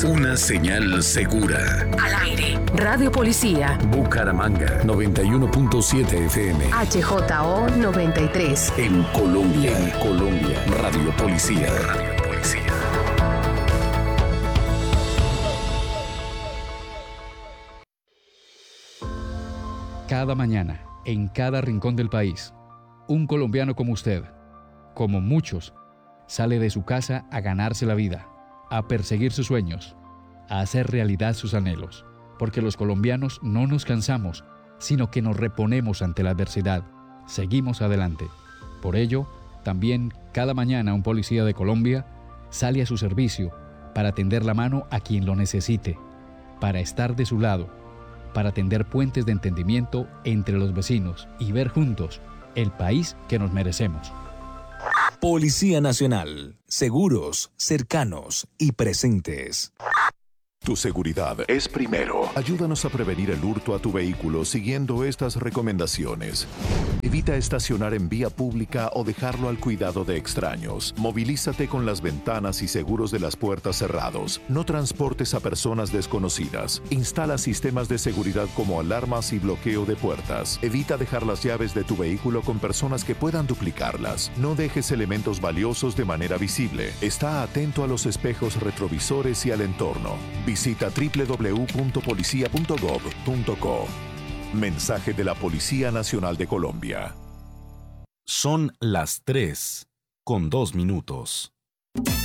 Somos una señal segura. Al aire. Radio Policía. Bucaramanga 91.7 FM. HJO 93. En Colombia. Radio Policía. Cada mañana, en cada rincón del país, un colombiano como usted, como muchos, sale de su casa a ganarse la vida, a perseguir sus sueños, a hacer realidad sus anhelos, porque los colombianos no nos cansamos, sino que nos reponemos ante la adversidad, seguimos adelante. Por ello, también cada mañana un policía de Colombia sale a su servicio para tender la mano a quien lo necesite, para estar de su lado, para tender puentes de entendimiento entre los vecinos y ver juntos el país que nos merecemos. Policía Nacional. Seguros, cercanos y presentes. Tu seguridad es primero. Ayúdanos a prevenir el hurto a tu vehículo siguiendo estas recomendaciones. Evita estacionar en vía pública o dejarlo al cuidado de extraños. Movilízate con las ventanas y seguros de las puertas cerrados. No transportes a personas desconocidas. Instala sistemas de seguridad como alarmas y bloqueo de puertas. Evita dejar las llaves de tu vehículo con personas que puedan duplicarlas. No dejes elementos valiosos de manera visible. Está atento a los espejos retrovisores y al entorno. Visita www.policia.gov.co. Mensaje de la Policía Nacional de Colombia. Son las 3:02.